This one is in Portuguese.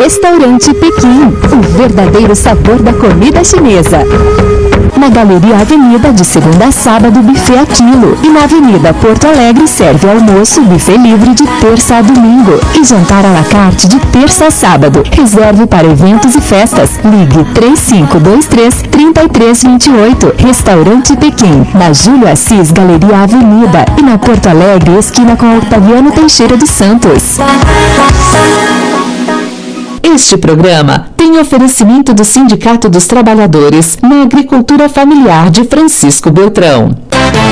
Restaurante Pequim, o verdadeiro sabor da comida chinesa. Na Galeria Avenida, de segunda a sábado, buffet a quilo. E na Avenida Porto Alegre, serve almoço, buffet livre de terça a domingo. E jantar à la carte de terça a sábado. Reserve para eventos e festas. Ligue 3523-3328. Restaurante Pequim, na Júlio Assis, Galeria Avenida. E na Porto Alegre, esquina com Octaviano Teixeira dos Santos. Este programa tem oferecimento do Sindicato dos Trabalhadores na Agricultura Familiar de Francisco Beltrão.